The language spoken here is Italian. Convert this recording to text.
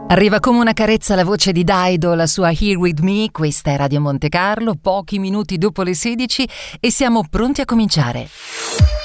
Arriva come una carezza la voce di Dido, la sua Here With Me. Questa è Radio Monte Carlo, pochi minuti dopo le 16 e siamo pronti a cominciare.